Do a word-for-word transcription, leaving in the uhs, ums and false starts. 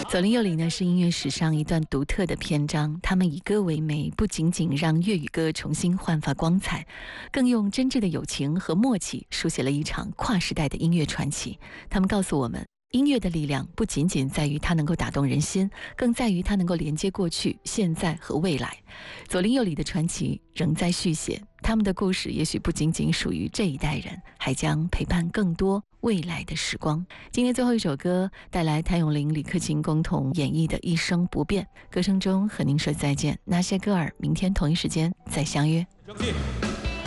左邻右里呢是音乐史上一段独特的篇章，他们以歌为媒，不仅仅让粤语歌重新焕发光彩，更用真挚的友情和默契书写了一场跨时代的音乐传奇。他们告诉我们，音乐的力量不仅仅在于它能够打动人心，更在于它能够连接过去、现在和未来。左邻右里的传奇仍在续写，他们的故事也许不仅仅属于这一代人，还将陪伴更多未来的时光。今天最后一首歌带来谭咏麟、李克勤共同演绎的《一生不变》，歌声中和您说再见。那些歌儿，明天同一时间再相约。